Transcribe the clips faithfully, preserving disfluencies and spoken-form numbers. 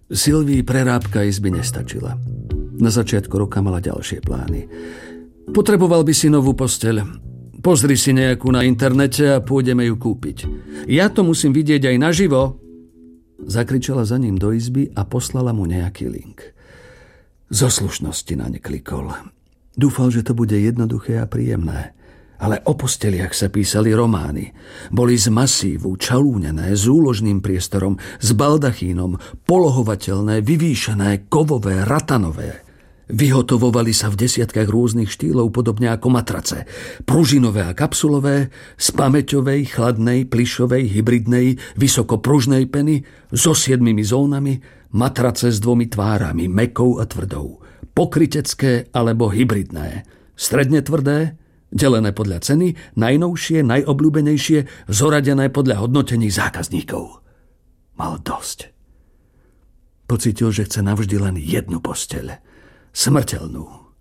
Sylvii prerábka izby nestačila. Na začiatku roka mala ďalšie plány. Potreboval by si novú posteľ. Pozri si nejakú na internete a pôjdeme ju kúpiť. Ja to musím vidieť aj naživo. Zakričala za ním do izby a poslala mu nejaký link. Zo slušnosti naň klikol. Dúfal, že to bude jednoduché a príjemné. Ale o posteliach sa písali romány. Boli z masívu, čalúnené, s úložným priestorom, s baldachínom, polohovateľné, vyvýšené, kovové, ratanové. Vyhotovovali sa v desiatkách rôznych štýlov, podobne ako matrace. Pružinové a kapsulové, z pamäťovej, chladnej, plyšovej, hybridnej, vysokopružnej peny, so siedmimi zónami, matrace s dvomi tvárami, mäkkou a tvrdou. Pokrytecké alebo hybridné. Stredne tvrdé, delené podľa ceny, najnovšie, najobľúbenejšie, zoradené podľa hodnotení zákazníkov. Mal dosť. Pocítil, že chce navždy len jednu posteľ. Smrteľnú.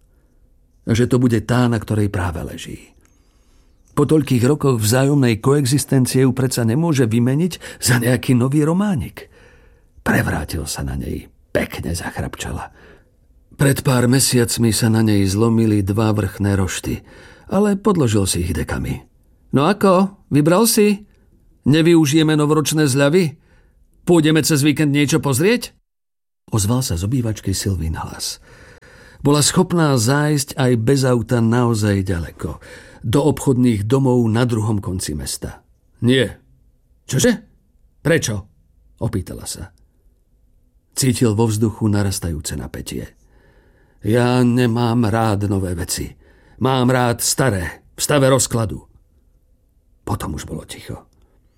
A že to bude tá, na ktorej práve leží. Po toľkých rokoch vzájomnej koexistencie ju predsa nemôže vymeniť za nejaký nový románik. Prevrátil sa na nej. Pekne zachrapčala. Pred pár mesiacmi sa na nej zlomili dva vrchné rošty, ale podložil si ich dekami. No ako? Vybral si? Nevyužijeme novoročné zľavy? Pôjdeme cez víkend niečo pozrieť? Ozval sa z obývačky Sylvín hlas. Bola schopná zájsť aj bez auta naozaj ďaleko. Do obchodných domov na druhom konci mesta. Nie. Čože? Prečo? Opýtala sa. Cítil vo vzduchu narastajúce napätie. Ja nemám rád nové veci. Mám rád staré, v stave rozkladu. Potom už bolo ticho.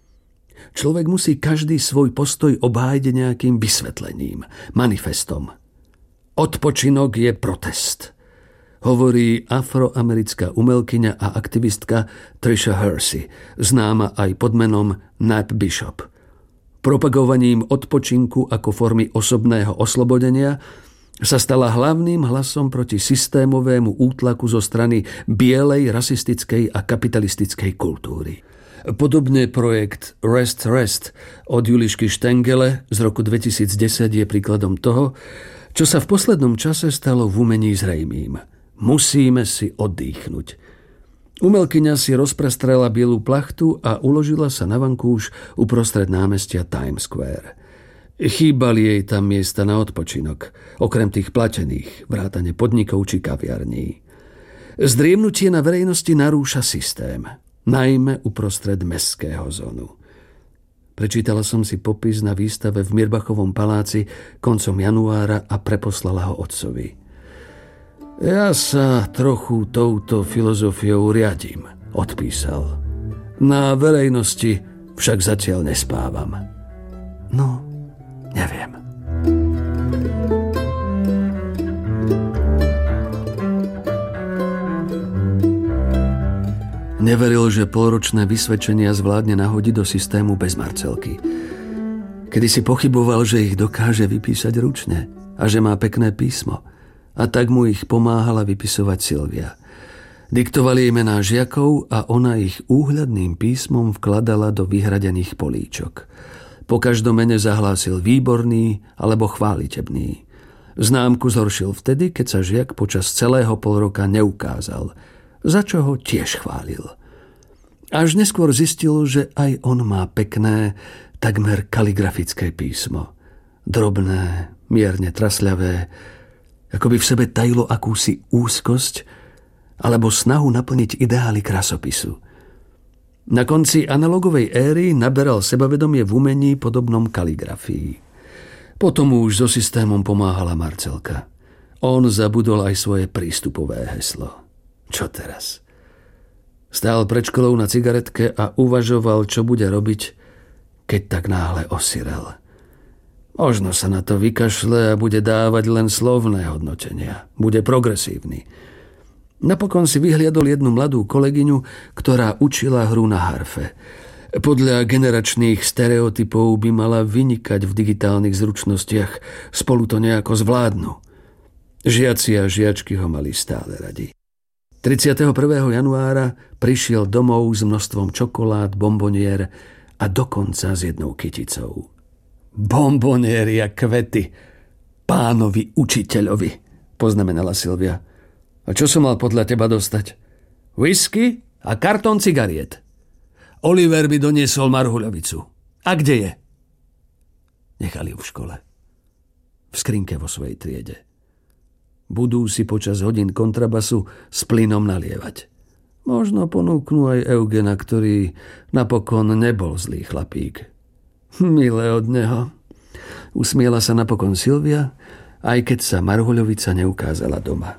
Človek musí každý svoj postoj obhájiť nejakým vysvetlením, manifestom. Odpočinok je protest, hovorí afroamerická umelkyňa a aktivistka Trisha Hersey, známa aj pod menom Nat Bishop. Propagovaním odpočinku ako formy osobného oslobodenia sa stala hlavným hlasom proti systémovému útlaku zo strany bielej, rasistickej a kapitalistickej kultúry. Podobne projekt Rest Rest od Julišky Štengele z roku dvetisícdesať je príkladom toho, čo sa v poslednom čase stalo v umení zrejmým. Musíme si oddychnúť. Umelkyňa si rozprestrela bielú plachtu a uložila sa na vankúš uprostred námestia Times Square. Chýbali jej tam miesta na odpočinok, okrem tých platených, vrátane podnikov či kaviarní. Zdriemnutie na verejnosti narúša systém, najmä uprostred mestského zónu. Prečítala som si popis na výstave v Mirbachovom paláci koncom januára a preposlala ho otcovi. Ja sa trochu touto filozofiou riadím, odpísal. Na verejnosti však zatiaľ nespávam. No, neviem. Neveril, že polročné vysvedčenia zvládne nahodiť do systému bez Marcelky. Kedy si pochyboval, že ich dokáže vypísať ručne a že má pekné písmo. A tak mu ich pomáhala vypisovať Sylvia. Diktovali jej mená žiakov a ona ich úhľadným písmom vkladala do vyhradených políčok. Po každom mene zahlásil výborný alebo chválitebný. Známku zhoršil vtedy, keď sa žiak počas celého polroka neukázal, za čo ho tiež chválil. Až neskôr zistil, že aj on má pekné, takmer kaligrafické písmo. Drobné, mierne trasľavé, ako by v sebe tajilo akúsi úzkosť alebo snahu naplniť ideály krasopisu. Na konci analogovej éry naberal sebavedomie v umení podobnom kaligrafii. Potom už so systémom pomáhala Marcelka. On zabudol aj svoje prístupové heslo. Čo teraz? Stál pred školou na cigaretke a uvažoval, čo bude robiť, keď tak náhle osirel. Možno sa na to vykašle a bude dávať len slovné hodnotenia. Bude progresívny. Napokon si vyhliadol jednu mladú kolegyňu, ktorá učila hru na harfe. Podľa generačných stereotypov by mala vynikať v digitálnych zručnostiach. Spolu to nejako zvládnu. Žiaci a žiačky ho mali stále radi. tridsiateho prvého januára prišiel domov s množstvom čokolád, bombonier a dokonca s jednou kyticou. Bomboniery a kvety pánovi učiteľovi, poznamenala Silvia. A čo som mal podľa teba dostať? Whisky a kartón cigariet. Oliver by doniesol marhuľovicu. A kde je? Nechali ju v škole. V skrinke vo svojej triede. Budú si počas hodín kontrabasu s plynom nalievať. Možno ponúknú aj Eugena, ktorý napokon nebol zlý chlapík. Milé od neho. Usmiela sa napokon Silvia, aj keď sa marhuľovica neukázala doma.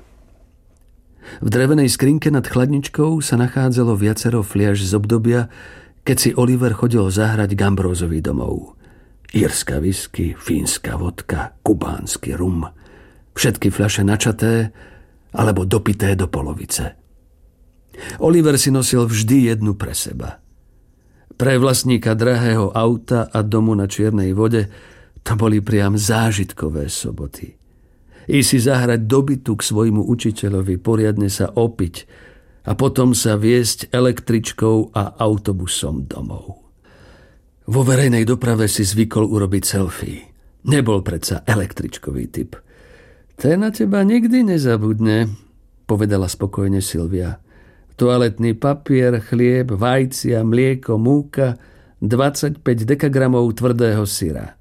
V drevenej skrinke nad chladničkou sa nachádzalo viacero fliaš z obdobia, keď si Oliver chodil zahrať k Ambrózovi domov. Írska whisky, fínska vodka, kubánsky rum. Všetky fľaše načaté alebo dopité do polovice. Oliver si nosil vždy jednu pre seba. Pre vlastníka drahého auta a domu na čiernej vode to boli priam zážitkové soboty. I si zahrať do bytu k svojmu učiteľovi, poriadne sa opiť a potom sa viesť električkou a autobusom domov. Vo verejnej doprave si zvykol urobiť selfie. Nebol predsa električkový typ. Ten na teba nikdy nezabudne, povedala spokojne Silvia. Toaletný papier, chlieb, vajcia, mlieko, múka, dvadsaťpäť dekagramov tvrdého syra.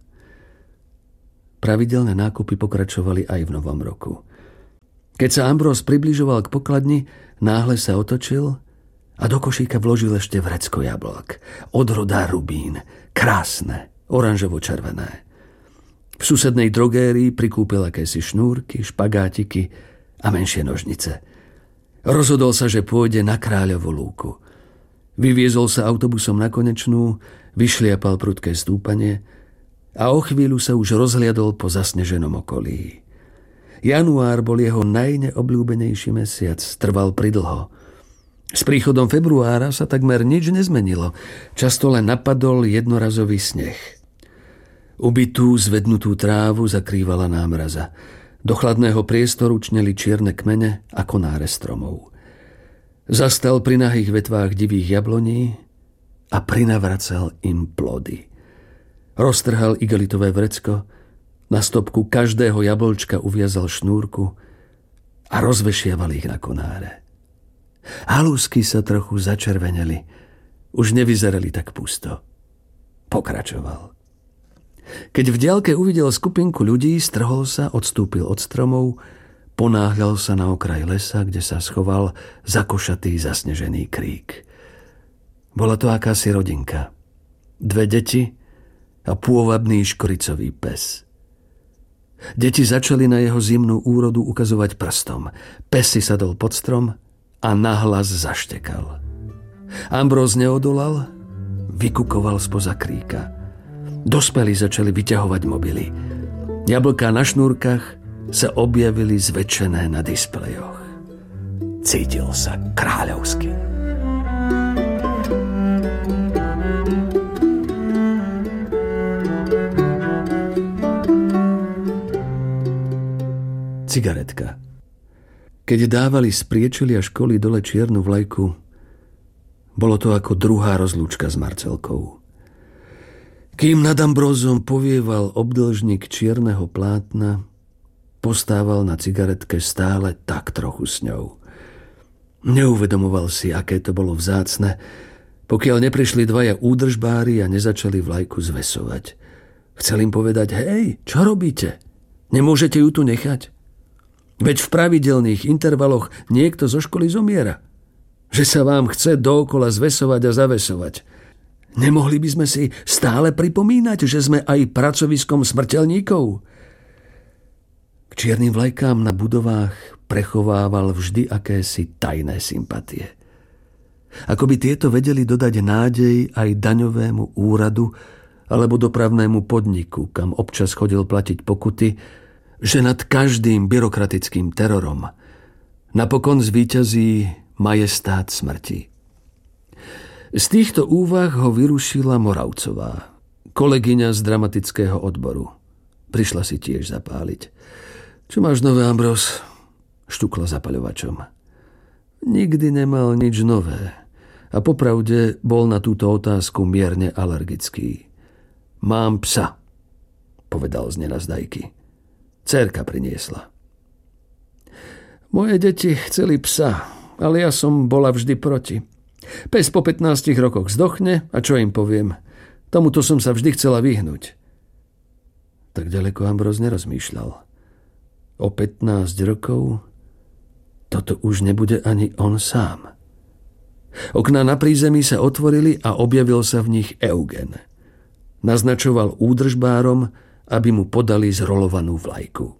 Pravidelné nákupy pokračovali aj v novom roku. Keď sa Ambróz približoval k pokladni, náhle sa otočil a do košíka vložil ešte vrecko jablok. Odroda rubín, krásne, oranžovo-červené. V susednej drogérii prikúpil akési šnúrky, špagátiky a menšie nožnice. Rozhodol sa, že pôjde na Kráľovu lúku. Vyviezol sa autobusom na Konečnú, vyšliapal prudké stúpanie a o chvíľu sa už rozhliadol po zasneženom okolí. Január bol jeho najneobľúbenejší mesiac, trval pridlho. S príchodom februára sa takmer nič nezmenilo, často len napadol jednorazový sneh. Ubitú, zvednutú trávu zakrývala námraza. Do chladného priestoru čneli čierne kmene a konáre stromov. Zastal pri nahých vetvách divých jabloní a prinavracal im plody. Roztrhal igelitové vrecko, na stopku každého jablčka uviazal šnúrku a rozvešiaval ich na konáre. Halúsky sa trochu začerveneli, už nevyzerali tak pusto. Pokračoval. Keď v diaľke uvidel skupinku ľudí, strhol sa, odstúpil od stromov, ponáhľal sa na okraj lesa, kde sa schoval zakošatý zasnežený krík. Bola to akási rodinka. Dve deti a pôvabný škoricový pes. Deti začali na jeho zimnú úrodu ukazovať prstom. Pes si sadol pod strom a nahlas zaštekal. Ambróz neodolal, vykukoval spoza kríka. Dospelí začali vyťahovať mobily. Jablká na šnúrkach sa objavili zväčšené na displejoch. Cítil sa kráľovsky. Cigaretka. Keď dávali z priečelia školy dole čiernu vlajku, bolo to ako druhá rozlúčka s Marcelkou. Kým nad Ambrózom povieval obdĺžnik čierneho plátna, postával na cigaretke stále tak trochu s ňou. Neuvedomoval si, aké to bolo vzácne, pokiaľ neprišli dvaja údržbári a nezačali vlajku zvesovať. Chcel im povedať, hej, čo robíte? Nemôžete ju tu nechať? Veď v pravidelných intervaloch niekto zo školy zomiera. Že sa vám chce dookola zvesovať a zavesovať. Nemohli by sme si stále pripomínať, že sme aj pracoviskom smrteľníkov? K čiernym vlajkám na budovách prechovával vždy akési tajné sympatie. Ako by tieto vedeli dodať nádej aj daňovému úradu alebo dopravnému podniku, kam občas chodil platiť pokuty, že nad každým byrokratickým terorom napokon zvíťazí majestát smrti. Z týchto úvah ho vyrušila Moravcová, kolegyňa z dramatického odboru. Prišla si tiež zapáliť. Čo máš nové, Ambróz? Štukla zapaľovačom. Nikdy nemal nič nové a popravde bol na túto otázku mierne alergický. Mám psa. povedal z nenazdajky. Dcérka priniesla. Moje deti chceli psa, ale ja som bola vždy proti. Pes po pätnástich rokoch zdochne a čo im poviem? Tomuto som sa vždy chcela vyhnúť. Tak ďaleko Ambróz nerozmýšľal. O pätnásť rokov toto už nebude ani on sám. Okná na prízemí sa otvorili a objavil sa v nich Eugen. Naznačoval údržbárom, aby mu podali zrolovanú vlajku.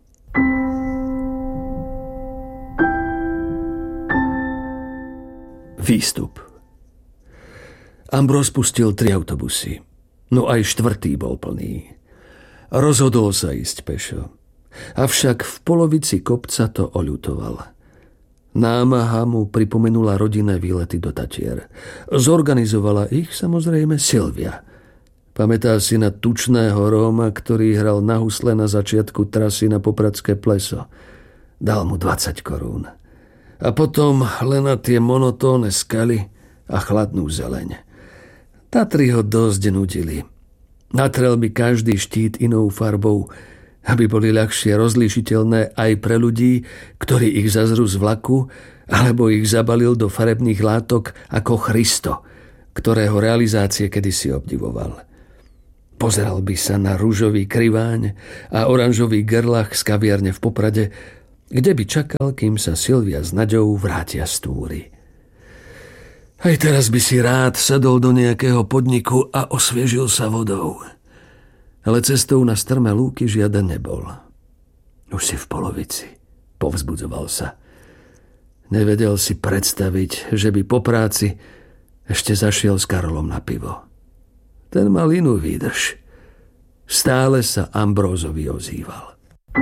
Výstup. Ambróz pustil tri autobusy. No aj štvrtý bol plný. Rozhodol sa ísť pešo. Avšak v polovici kopca to oľutoval. Námaha mu pripomenula rodinné výlety do Tatier. Zorganizovala ich samozrejme Silvia. Pamätá si na tučného Róma, ktorý hral na husle na začiatku trasy na Popradské pleso. Dal mu dvadsať korún. A potom len na tie monotónne skaly a chladnú zeleň. Tatry ho dosť nudili. Natrel by každý štít inou farbou, aby boli ľahšie rozlíšiteľné aj pre ľudí, ktorí ich zazrú z vlaku, alebo ich zabalil do farebných látok ako Christo, ktorého realizácie kedysi obdivoval. Pozeral by sa na ružový kriváň a oranžový gerlach z kaviarne v Poprade, kde by čakal, kým sa Silvia s Naďou vrátia z túry. Aj teraz by si rád sadol do nejakého podniku a osviežil sa vodou. Ale cestou na strmé lúky žiaden nebol. Už si v polovici, povzbudzoval sa. Nevedel si predstaviť, že by po práci ešte zašiel s Karolom na pivo. Ten mal inú výdrž. Stále sa Ambrózovi ozýval.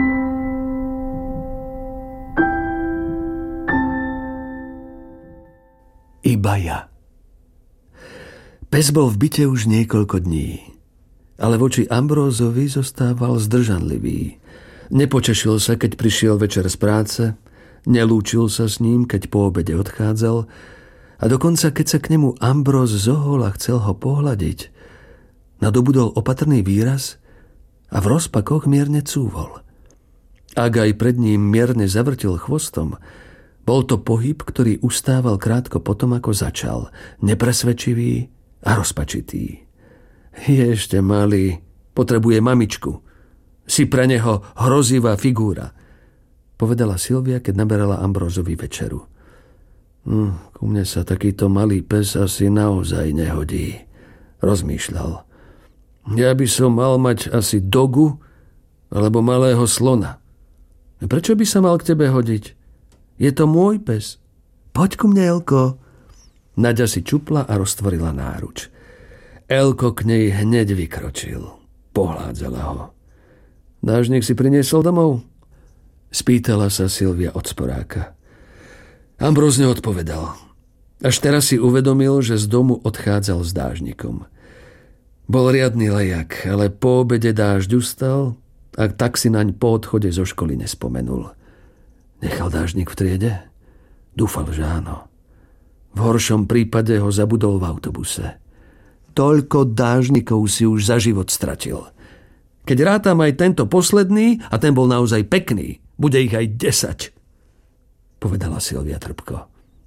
Iba ja. Pes bol v byte už niekoľko dní, ale voči Ambrózovi zostával zdržanlivý. Nepotešil sa, keď prišiel večer z práce, nelúčil sa s ním, keď po obede odchádzal a dokonca, keď sa k nemu Ambróz zohol a chcel ho pohľadiť, nadobudol opatrný výraz a v rozpakoch mierne cúvol. Ak aj pred ním mierne zavrtil chvostom, bol to pohyb, ktorý ustával krátko potom, ako začal, nepresvedčivý a rozpačitý. Je ešte malý, potrebuje mamičku. Si pre neho hrozivá figúra, povedala Silvia, keď naberala Ambrózovi večeru. Hm, ku mne sa takýto malý pes asi naozaj nehodí, rozmýšľal. Ja by som mal mať asi dogu alebo malého slona. Prečo by sa mal k tebe hodiť? Je to môj pes. Poď ku mne, Elko. Naďa si čupla a roztvorila náruč. Elko k nej hneď vykročil. Pohládzala ho. Dážnik si priniesol domov? Spýtala sa Silvia od sporáka. Ambróz neodpovedal. Až teraz si uvedomil, že z domu odchádzal s dážnikom. Bol riadny lejak, ale po obede dážď ustal a tak si naň po odchode zo školy nespomenul. Nechal dážnik v triede? Dúfal, že áno. V horšom prípade ho zabudol v autobuse. Toľko dážnikov si už za život stratil. Keď rátam aj tento posledný, a ten bol naozaj pekný, bude ich aj desať, povedala Silvia trpko.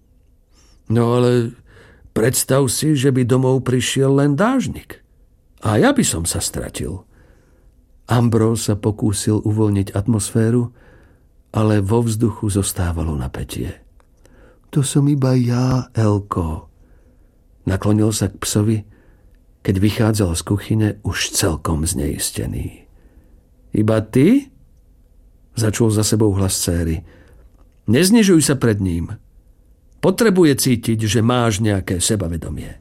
No ale predstav si, že by domov prišiel len dážnik. A ja by som sa stratil. Ambróz sa pokúsil uvoľniť atmosféru, ale vo vzduchu zostávalo napätie. To som iba ja, Elko. Naklonil sa k psovi, keď vychádzal z kuchyne už celkom zneistený. Iba ty? Začul za sebou hlas céry. Neznižuj sa pred ním. Potrebuje cítiť, že máš nejaké sebavedomie.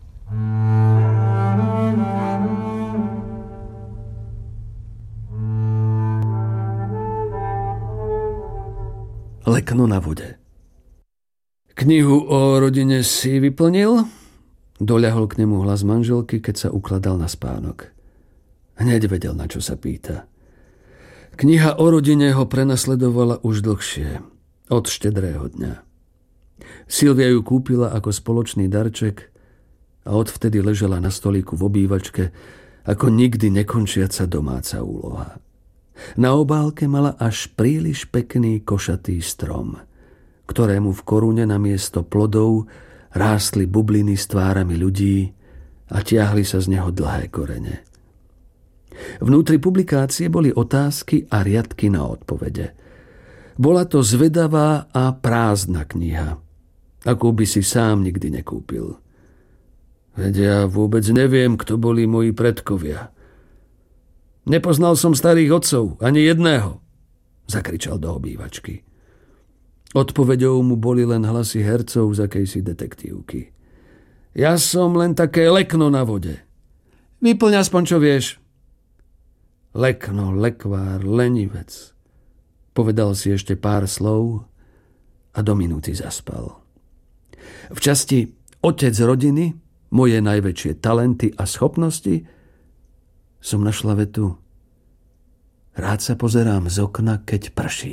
Lekno na vode. Knihu o rodine si vyplnil? Doľahol k nemu hlas manželky, keď sa ukladal na spánok. Hneď vedel, na čo sa pýta. Kniha o rodine ho prenasledovala už dlhšie, od štedrého dňa. Silvia ju kúpila ako spoločný darček a odvtedy ležela na stolíku v obývačke ako nikdy nekončiaca domáca úloha. Na obálke mala až príliš pekný košatý strom, ktorému v korune namiesto plodov rástli bubliny s tvárami ľudí a tiahli sa z neho dlhé korene. Vnútri publikácie boli otázky a riadky na odpovede. Bola to zvedavá a prázdna kniha, akú by si sám nikdy nekúpil. Veď ja vôbec neviem, kto boli moji predkovia. Nepoznal som starých otcov, ani jedného, zakričal do obývačky. Odpoveďou mu boli len hlasy hercov z akejsi detektívky. Ja som len také lekno na vode. Vyplň aspoň, čo vieš. Lekno, lekvár, lenivec. Povedal si ešte pár slov a do minúty zaspal. V časti Otec rodiny, moje najväčšie talenty a schopnosti som našla vetu: rád sa pozerám z okna, keď prší.